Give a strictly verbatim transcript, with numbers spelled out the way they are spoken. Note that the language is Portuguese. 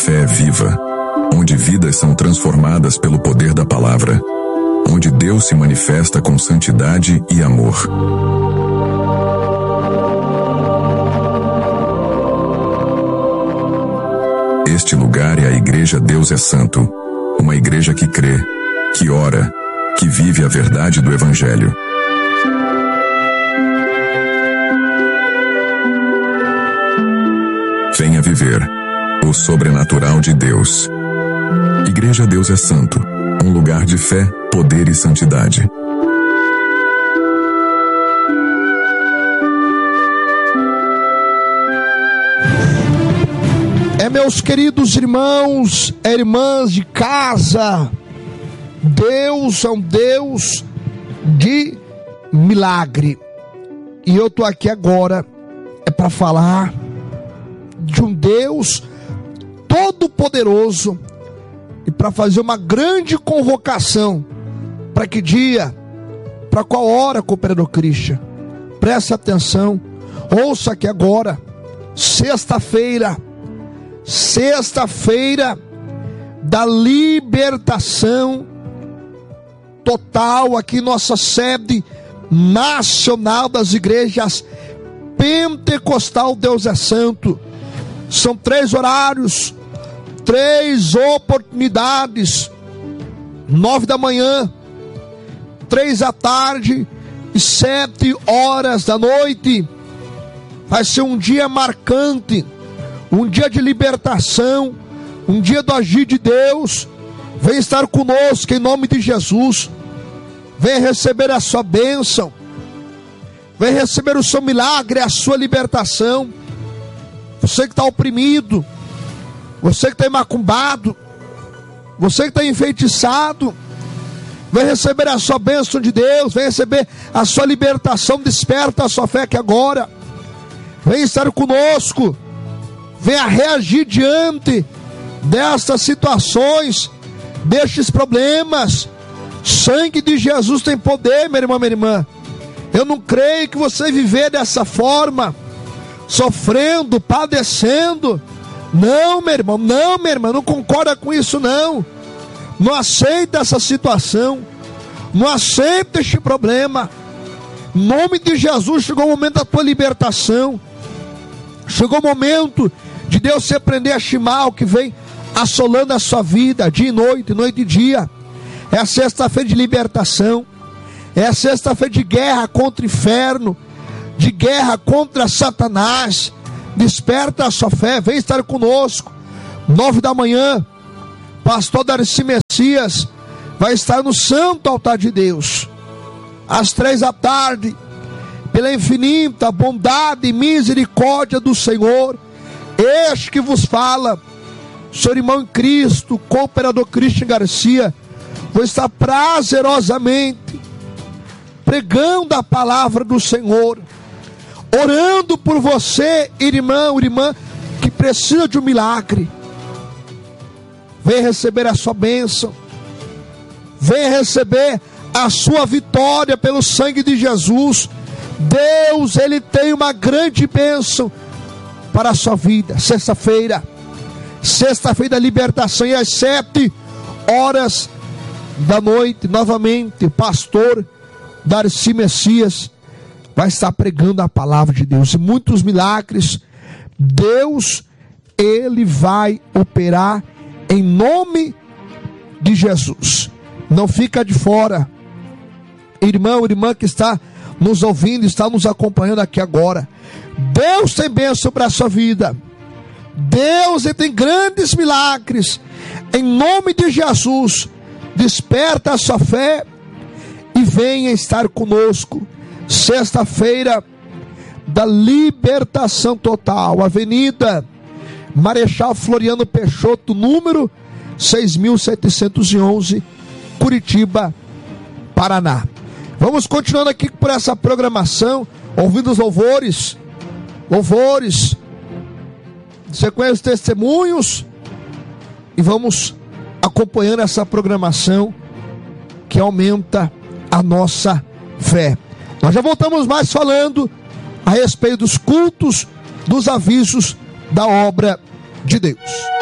fé é viva, onde vidas são transformadas pelo poder da palavra, onde Deus se manifesta com santidade e amor. Este lugar é a Igreja Deus é Santo, uma igreja que crê, que ora, que vive a verdade do Evangelho. Venha viver o sobrenatural de Deus. Igreja Deus é Santo, um lugar de fé, poder e santidade. É, meus queridos irmãos e irmãs de casa, Deus é um Deus de milagre. E eu estou aqui agora é para falar de um Deus todo-poderoso e para fazer uma grande convocação. Para que dia? Para qual hora, cooperador Christian? Preste atenção, ouça aqui agora. Sexta-feira, sexta-feira da libertação total, aqui nossa sede nacional das igrejas Pentecostal Deus é Santo. São três horários, três oportunidades: nove da manhã, três da tarde e sete horas da noite. Vai ser um dia marcante, um dia de libertação, um dia do agir de Deus. Vem estar conosco em nome de Jesus. Vem receber a sua bênção, vem receber o seu milagre, a sua libertação. Você que está oprimido, você que está macumbado, você que está enfeitiçado, vem receber a sua bênção de Deus, vem receber a sua libertação. Desperta a sua fé aqui agora. Vem estar conosco, venha reagir diante destas situações, destes problemas. Sangue de Jesus tem poder, meu irmão, minha irmã. Eu não creio que você viver dessa forma, sofrendo, padecendo. Não, meu irmão, não, minha irmã, não concorda com isso, não. Não aceita essa situação, não aceita este problema. Em nome de Jesus, chegou o momento da tua libertação. Chegou o momento de Deus se repreender este mal que vem assolando a sua vida, dia e noite, noite e dia. É a sexta-feira de libertação, é a sexta-feira de guerra contra o inferno, de guerra contra Satanás. Desperta a sua fé, vem estar conosco. Nove da manhã, pastor Darcy Messias vai estar no santo altar de Deus. Às três da tarde, pela infinita bondade e misericórdia do Senhor, este que vos fala, seu irmão em Cristo, cooperador Christian Garcia, vou estar prazerosamente pregando a palavra do Senhor, orando por você, irmão, irmã, que precisa de um milagre. Vem receber a sua bênção, vem receber a sua vitória pelo sangue de Jesus. Deus, Ele tem uma grande bênção para a sua vida. Sexta-feira, sexta-feira da libertação, e às sete horas da noite, novamente, o pastor Darcy Messias vai estar pregando a palavra de Deus, e muitos milagres Deus, Ele vai operar em nome de Jesus. Não fica de fora, irmão, irmã que está nos ouvindo, está nos acompanhando aqui agora. Deus tem bênção para a sua vida. Deus, Ele tem grandes milagres. Em nome de Jesus, desperta a sua fé e venha estar conosco. Sexta-feira da libertação total, Avenida Marechal Floriano Peixoto, número seis mil setecentos e onze, Curitiba, Paraná. Vamos continuando aqui por essa programação, ouvindo os louvores, louvores, sequência os testemunhos, e vamos acompanhando essa programação que aumenta a nossa fé. Nós já voltamos mais falando a respeito dos cultos, dos avisos da obra de Deus.